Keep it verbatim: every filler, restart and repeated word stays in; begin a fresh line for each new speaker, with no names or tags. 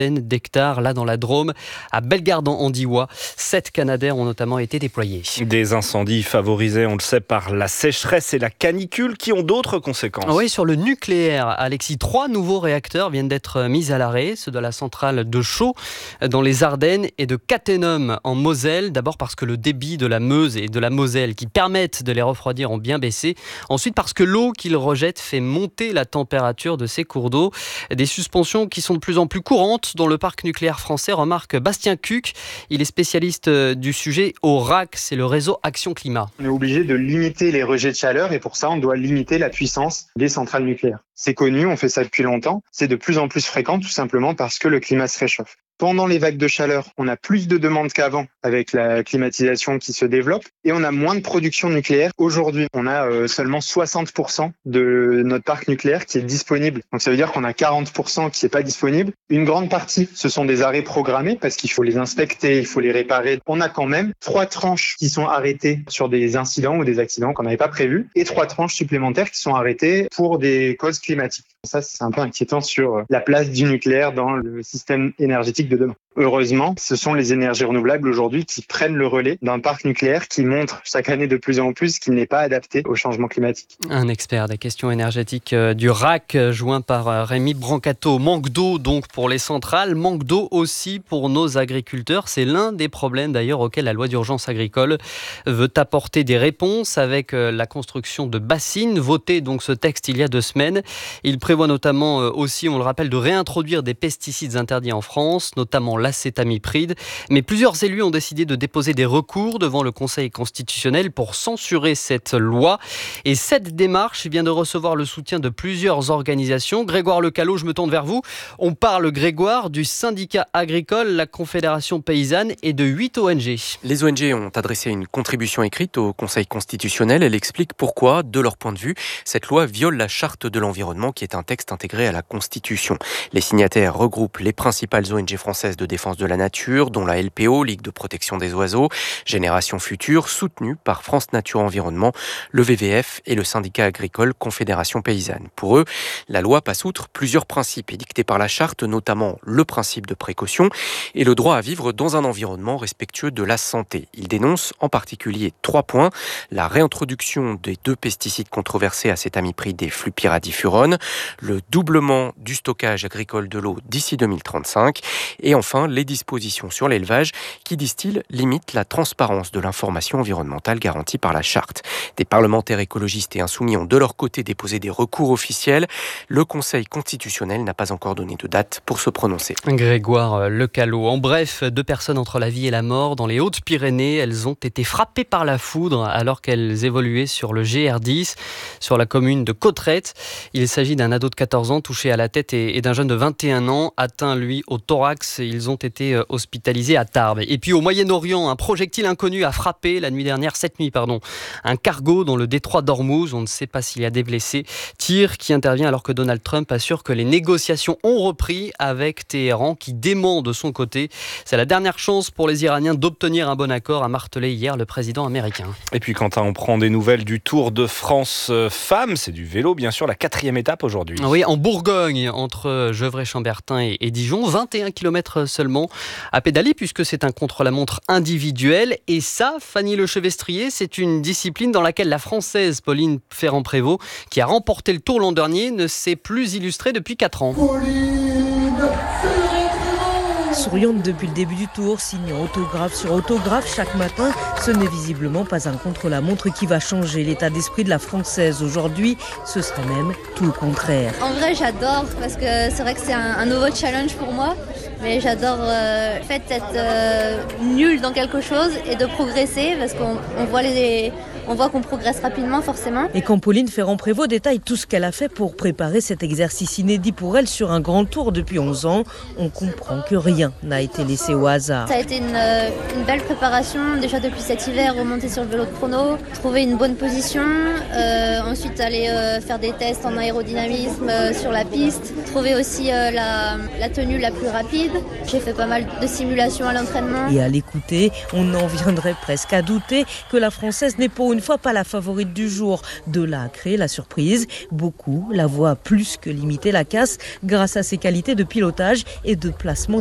d'hectares, là dans la Drôme, à Bellegarde-en-Diois. Sept Canadair ont notamment été déployés.
Des incendies favorisés, on le sait, par la sécheresse et la canicule qui ont d'autres conséquences.
Oui, sur le nucléaire, Alexis, trois nouveaux réacteurs viennent d'être mis à l'arrêt, ceux de la centrale de Chaux dans les Ardennes et de Cattenom en Moselle. D'abord parce que le débit de la Meuse et de la Moselle qui permettent de les refroidir ont bien baissé. Ensuite parce que l'eau qu'ils rejettent fait monter la température de ces cours d'eau. Des suspensions qui sont de plus en plus courantes dans le parc nucléaire français, remarque Bastien Cuc. Il est spécialiste du sujet au R A C, c'est le réseau Action Climat.
On est obligé de limiter les rejets de chaleur et pour ça, on doit limiter la puissance des centrales nucléaires. C'est connu, on fait ça depuis longtemps. C'est de plus en plus fréquent tout simplement parce que le climat se réchauffe. Pendant les vagues de chaleur, on a plus de demandes qu'avant avec la climatisation qui se développe et on a moins de production nucléaire. Aujourd'hui, on a euh, seulement soixante pour cent de notre parc nucléaire qui est disponible. Donc ça veut dire qu'on a quarante pour cent qui n'est pas disponible. Une grande partie, ce sont des arrêts programmés parce qu'il faut les inspecter, il faut les réparer. On a quand même trois tranches qui sont arrêtées sur des incidents ou des accidents qu'on n'avait pas prévus et trois tranches supplémentaires qui sont arrêtées pour des causes climatiques. Ça, c'est un peu inquiétant sur la place du nucléaire dans le système énergétique de demain. Heureusement, ce sont les énergies renouvelables aujourd'hui qui prennent le relais d'un parc nucléaire qui montre chaque année de plus en plus qu'il n'est pas adapté au changement climatique.
Un expert des questions énergétiques du R A C, joint par Rémi Brancato. Manque d'eau donc pour les centrales, manque d'eau aussi pour nos agriculteurs. C'est l'un des problèmes d'ailleurs auxquels la loi d'urgence agricole veut apporter des réponses avec la construction de bassines. Voté donc ce texte il y a deux semaines. Il prévoit notamment aussi, on le rappelle, de réintroduire des pesticides interdits en France, notamment l'acétamipride. Mais plusieurs élus ont décidé de déposer des recours devant le Conseil constitutionnel pour censurer cette loi. Et cette démarche vient de recevoir le soutien de plusieurs organisations. Grégoire Lecallot, je me tourne vers vous. On parle, Grégoire, du syndicat agricole, la Confédération paysanne et de huit O N G.
Les O N G ont adressé une contribution écrite au Conseil constitutionnel. Elle explique pourquoi, de leur point de vue, cette loi viole la charte de l'environnement qui est un texte intégré à la Constitution. Les signataires regroupent les principales O N G françaises de défense de la nature, dont la L P O, Ligue de protection des oiseaux, Génération Future, soutenue par France Nature Environnement, le V V F et le syndicat agricole Confédération paysanne. Pour eux, la loi passe outre plusieurs principes édictés par la charte, notamment le principe de précaution et le droit à vivre dans un environnement respectueux de la santé. Ils dénoncent en particulier trois points: la réintroduction des deux pesticides controversés, acétamipride et flupiradifurone, le doublement du stockage agricole de l'eau d'ici deux mille trente-cinq et enfin les dispositions sur l'élevage qui, disent-ils, limitent la transparence de l'information environnementale garantie par la charte. Des parlementaires écologistes et insoumis ont de leur côté déposé des recours officiels. Le Conseil constitutionnel n'a pas encore donné de date pour se prononcer.
Grégoire Lecallot. En bref, deux personnes entre la vie et la mort dans les Hautes-Pyrénées. Elles ont été frappées par la foudre alors qu'elles évoluaient sur le G R dix, sur la commune de Cauterets. Il s'agit d'un ado de quatorze ans touché à la tête et d'un jeune de vingt et un ans atteint, lui, au thorax. Ils ont été hospitalisés à Tarbes. Et puis au Moyen-Orient, un projectile inconnu a frappé la nuit dernière, cette nuit, pardon, un cargo dans le détroit d'Ormuz. On ne sait pas s'il y a des blessés. Tir qui intervient alors que Donald Trump assure que les négociations ont repris avec Téhéran, qui dément de son côté. C'est la dernière chance pour les Iraniens d'obtenir un bon accord, a martelé hier le président américain.
Et puis Quentin, on prend des nouvelles du Tour de France femmes. C'est du vélo, bien sûr, la quatrième étape aujourd'hui.
Oui, en Bourgogne, entre Gevrey-Chambertin et, et Dijon, vingt et un kilomètres seulement à pédaler puisque c'est un contre-la-montre individuel. Et ça, Fanny Lechevestrier, c'est une discipline dans laquelle la Française Pauline Ferrand-Prévôt, qui a remporté le Tour l'an dernier, ne s'est plus illustrée depuis quatre ans.
Souriante depuis le début du Tour, signant autographe sur autographe chaque matin, ce n'est visiblement pas un contre-la-montre qui va changer l'état d'esprit de la Française aujourd'hui. Ce serait même tout le contraire.
En vrai, j'adore parce que c'est vrai que c'est un, un nouveau challenge pour moi. Mais j'adore euh, le fait d'être euh, nul dans quelque chose et de progresser parce qu'on on voit, les, on voit qu'on progresse rapidement forcément.
Et quand Pauline Ferrand-Prévôt détaille tout ce qu'elle a fait pour préparer cet exercice inédit pour elle sur un grand tour depuis onze ans, on comprend que rien n'a été laissé au hasard.
Ça a été une, euh, une belle préparation, déjà depuis cet hiver, remonter sur le vélo de chrono, trouver une bonne position, euh, ensuite aller euh, faire des tests en aérodynamisme euh, sur la piste, trouver aussi euh, la, la tenue la plus rapide. J'ai fait pas mal de simulations à l'entraînement.
Et à l'écouter, on en viendrait presque à douter que la Française n'ait pas pour une fois pas la favorite du jour. De là à créer la surprise, beaucoup la voient plus que limiter la casse grâce à ses qualités de pilotage et de placement